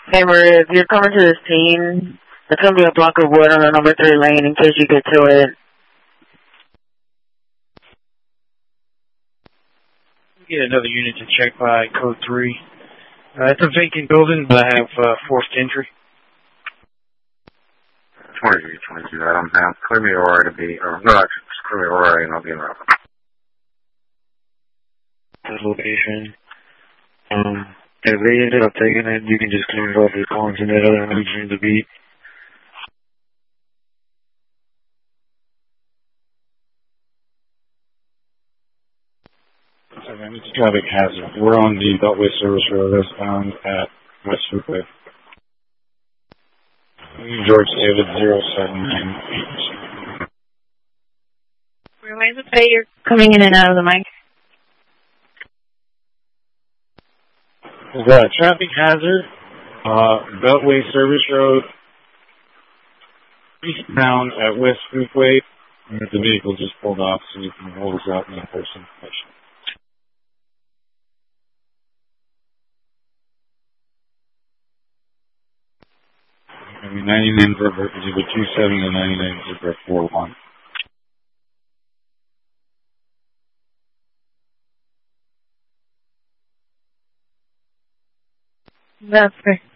Hammer, if you're coming to this scene, there's going to be a block of wood on the number 3 lane in case you get to it. Get another unit to check by code 3. It's a vacant building, but I have forced entry. 22, I'm down. Clear me Aurora to be, or no, just clear me Aurora and I'll be in route. This location. If they ended up taking it, you can just clear it off your columns and that other one during the beat. It's a traffic hazard. We're on the Beltway Service Road westbound at West Freeway. George David 079. Reminds me that you're coming in and out of the mic. There's a traffic hazard, Beltway Service Road, eastbound at West Freeway. The vehicle just pulled off, so you can hold us out in the person information. I mean, 99 River, 27 to 99 River 41. That's fair.